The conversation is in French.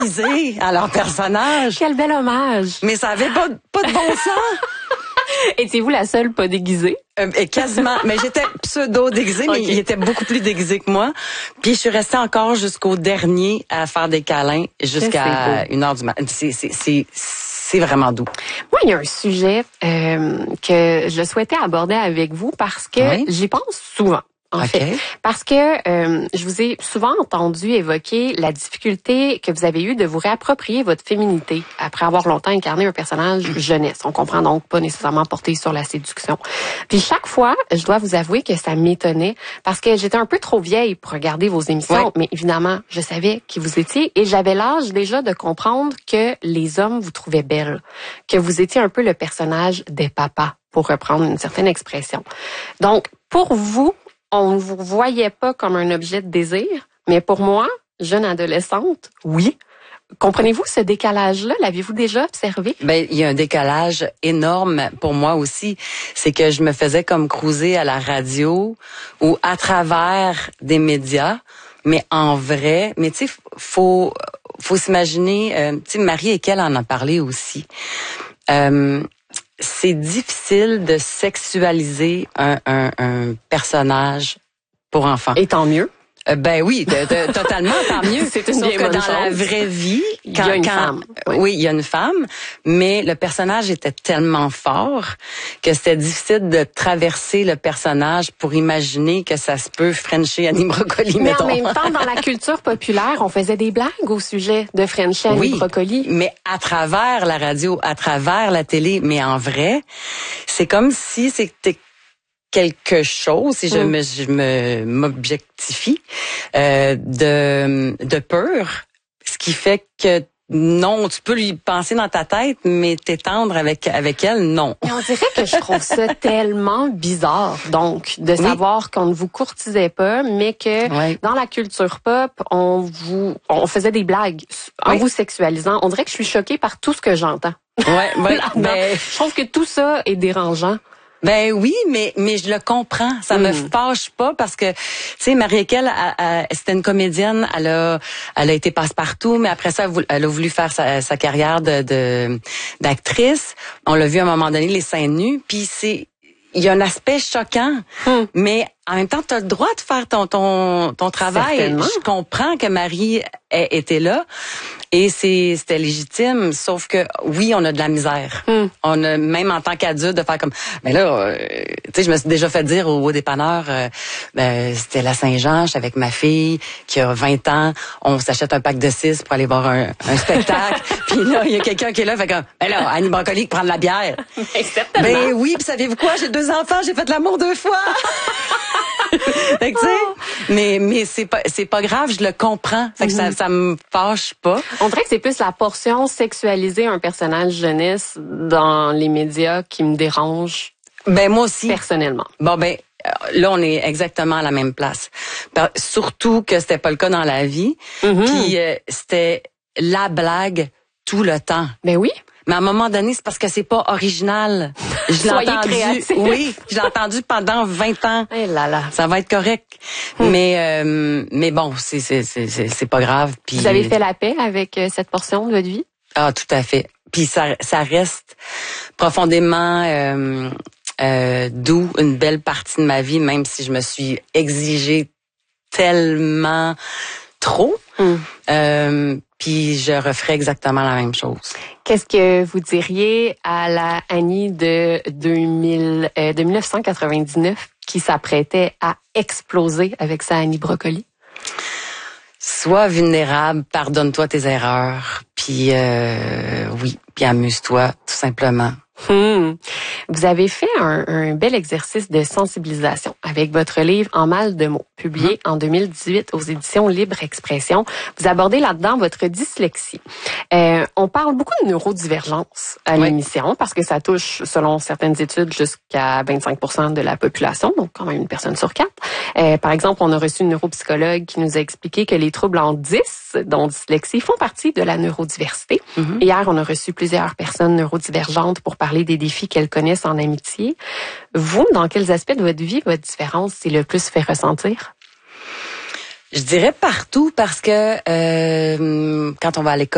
déguisés à leur personnage. Quel bel hommage. Mais ça avait pas de bon sens. Étiez-vous la seule pas déguisée? Et quasiment. Mais j'étais pseudo-déguisée, mais il était beaucoup plus déguisé que moi. Puis je suis restée encore jusqu'au dernier à faire des câlins jusqu'à 1h du matin. C'est vraiment doux. Moi, il y a un sujet que je souhaitais aborder avec vous parce que j'y pense souvent. En fait, parce que je vous ai souvent entendu évoquer la difficulté que vous avez eue de vous réapproprier votre féminité après avoir longtemps incarné un personnage jeunesse. On comprend donc pas nécessairement porté sur la séduction. Puis chaque fois, je dois vous avouer que ça m'étonnait parce que j'étais un peu trop vieille pour regarder vos émissions, mais évidemment, je savais qui vous étiez et j'avais l'âge déjà de comprendre que les hommes vous trouvaient belle, que vous étiez un peu le personnage des papas, pour reprendre une certaine expression. Donc, pour vous, on ne vous voyait pas comme un objet de désir, mais pour moi, jeune adolescente, oui. Comprenez-vous ce décalage-là? L'aviez-vous déjà observé? Ben, il y a un décalage énorme pour moi aussi. C'est que je me faisais comme cruiser à la radio ou à travers des médias, mais en vrai. Mais tu sais, faut s'imaginer. Tu sais, Marie Ekel en a parlé aussi. C'est difficile de sexualiser un personnage pour enfants. Et tant mieux. Ben oui, totalement, tant mieux. C'est une Sauf bien que bonne dans chose. La vraie vie, il y a une femme. Oui, il y a une femme, mais le personnage était tellement fort que c'était difficile de traverser le personnage pour imaginer que ça se peut frencher Annie Brocoli, mais mettons. En même temps, dans la culture populaire, on faisait des blagues au sujet de frencher Annie Brocoli. Mais à travers la radio, à travers la télé, mais en vrai, c'est comme si c'était quelque chose, si je m'objectifie, de peur, ce qui fait que non, tu peux lui penser dans ta tête, mais t'étendre avec elle, non. Et on dirait que je trouve ça tellement bizarre, donc, de savoir qu'on ne vous courtisait pas, mais que dans la culture pop, on faisait des blagues en vous sexualisant. On dirait que je suis choquée par tout ce que j'entends. Ben, je trouve que tout ça est dérangeant. Ben oui, mais je le comprends. Ça me fâche pas parce que, tu sais, Marie Ekel, c'était une comédienne. Elle a été passe-partout, mais après ça, elle a voulu faire sa carrière d'actrice. On l'a vu à un moment donné, les seins nus. Puis il y a un aspect choquant, mais en même temps, tu as le droit de faire ton travail. Certainement. Je comprends que Marie était là. Et c'était légitime, sauf que oui, on a de la misère. On a, même en tant qu'adulte, de faire comme, mais là, tu sais, je me suis déjà fait dire au dépanneur, c'était la Saint-Jean, j'étais avec ma fille qui a 20 ans, on s'achète un pack de 6 pour aller voir un spectacle. Puis là, il y a quelqu'un qui est là, fait comme, ben là, Annie Brocoli qui prend de la bière. Ben oui, puis savez-vous quoi, j'ai 2 enfants, j'ai fait l'amour 2 fois. Fait que, tu sais, mais c'est pas grave, je le comprends. Fait que ça me fâche pas. On dirait que c'est plus la portion sexualisée un personnage jeunesse dans les médias qui me dérange. Ben moi aussi. Personnellement. Bon ben là on est exactement à la même place. Surtout que c'était pas le cas dans la vie. Puis c'était la blague tout le temps. Ben oui. Mais à un moment donné, c'est parce que c'est pas original. Je l'ai entendu. Créatif. Oui, je l'ai entendu pendant 20 ans. Eh là là. Ça va être correct. Mais bon, c'est pas grave. Puis vous avez fait la paix avec cette portion de votre vie? Ah, tout à fait. Puis ça reste profondément doux, une belle partie de ma vie, même si je me suis exigée tellement trop. Puis je referais exactement la même chose. Qu'est-ce que vous diriez à la Annie de 1999 qui s'apprêtait à exploser avec sa Annie Brocoli? Sois vulnérable, pardonne-toi tes erreurs, puis oui, puis amuse-toi, tout simplement. Vous avez fait un bel exercice de sensibilisation avec votre livre En mal de mots, publié en 2018 aux éditions Libre Expression. Vous abordez là-dedans votre dyslexie. On parle beaucoup de neurodivergence à l'émission parce que ça touche, selon certaines études, jusqu'à 25% de la population, donc quand même une personne sur 4. Par exemple, on a reçu une neuropsychologue qui nous a expliqué que les troubles en 10, dont dyslexie, font partie de la neurodiversité. Hier, on a reçu plusieurs personnes neurodivergentes pour parler des défis qu'elles connaissent en amitié. Vous, dans quels aspects de votre vie, votre différence s'est le plus fait ressentir? Je dirais partout parce que quand on va à l'école,